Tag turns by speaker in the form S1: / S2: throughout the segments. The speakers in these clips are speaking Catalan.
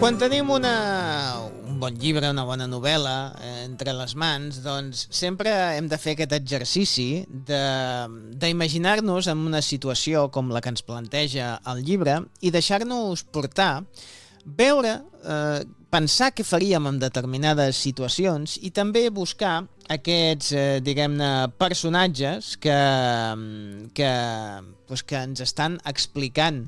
S1: Quan tenim un bon llibre, una bona novel·la entre les mans, doncs sempre hem de fer aquest exercici d'imaginar-nos en una situació com la que ens planteja el llibre i deixar-nos portar, veure, pensar què faríem en determinades situacions i també buscar aquests, diguem-ne, personatges que ens estan explicant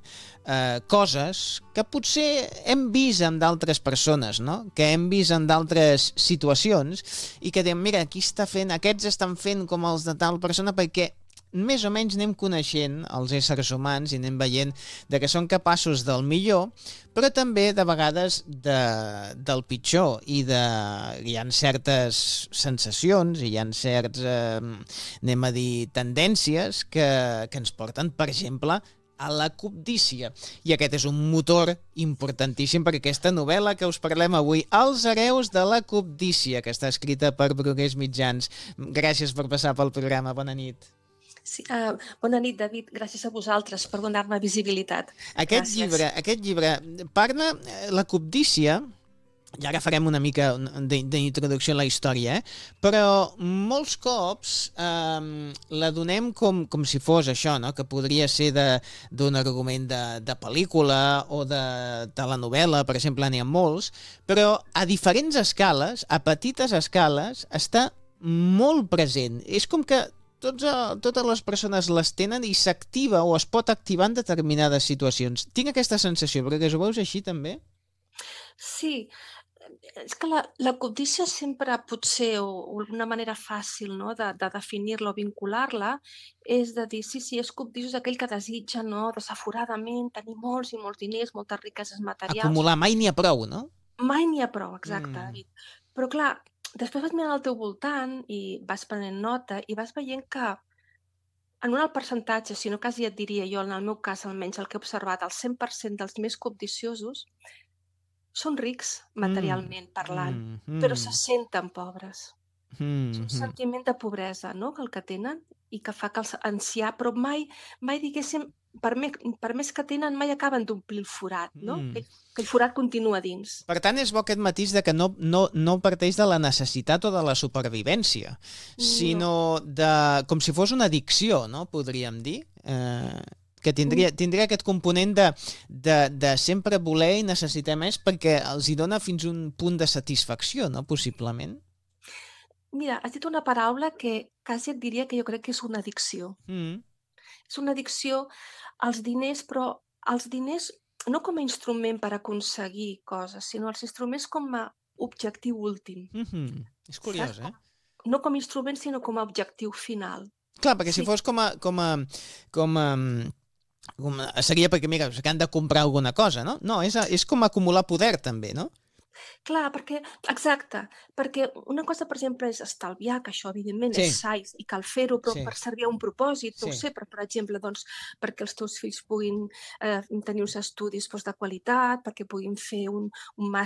S1: coses que potser hem vist en d'altres persones, no? Que hem vist en d'altres situacions i que diem, mira, aquests estan fent com els de tal persona perquè més o menys anem coneixent els éssers humans i anem veient de que són capaços del millor, però també de vegades del pitjor i hi ha certes sensacions i hi ha certs, anem a dir, tendències que ens porten, per exemple, a la cobdícia. I aquest és un motor importantíssim per aquesta novel·la que us parlem avui, Els hereus de la cobdícia, que està escrita per Brugués Mitjans. Gràcies per passar pel programa. Bona nit.
S2: Sí, bona nit, David. Gràcies a vosaltres per donar-me visibilitat.
S1: Aquest llibre parla la cobdícia, i ara farem una mica d'introducció a la història, però molts cops la donem com si fos això, no? Que podria ser d'un argument de pel·lícula o de telenovela, per exemple, n'hi ha molts, però a diferents escales, a petites escales, està molt present. És com que totes les persones les tenen i s'activa o es pot activar en determinades situacions. Tinc aquesta sensació, perquè ho veus així també?
S2: Sí, és que la cobdícia sempre potser, o una manera fàcil, no?, de definir-la o vincular-la, és de dir, sí, és cobdiciós aquell que desitja, no?, desaforadament tenir molts i molts diners, moltes riqueses materials.
S1: Acumular, mai n'hi ha prou, no?
S2: Mai n'hi ha prou, exacte, David. Però clar, després vas mirant al teu voltant i vas prenent nota i vas veient que en un alt percentatge, si no quasi et diria jo, en el meu cas almenys el que he observat, el 100% dels més cobdiciosos són rics materialment parlant, però se senten pobres. És un sentiment de pobresa, no?, que el que tenen i que fa que els ancià, però mai, diguéssim, per més que tenen, mai acaben d'omplir el forat, no? Aquell forat continua dins.
S1: Per tant, és bo aquest matís de que no parteix de la necessitat o de la supervivència, sinó com si fos una addicció, no?, podríem dir, que tindria aquest component de sempre voler i necessitar més perquè els hi dona fins un punt de satisfacció, no?, possiblement.
S2: Mira, has dit una paraula que quasi et diria que jo crec que és una addicció. És una addicció als diners, però als diners no com a instrument per aconseguir coses, sinó els instruments com a objectiu últim.
S1: És curiós,
S2: saps? No com a instrument, sinó com a objectiu final.
S1: Clar, perquè si fos seria perquè, mira, que han de comprar alguna cosa, no? No, és com acumular poder, també, no?
S2: Clar, exacte, perquè una cosa, per exemple, és estalviar, que això, evidentment, és sa i cal fer-ho, però per servir a un propòsit, no ho sé, per exemple, doncs, perquè els teus fills puguin tenir uns estudis de qualitat, perquè puguin fer un màster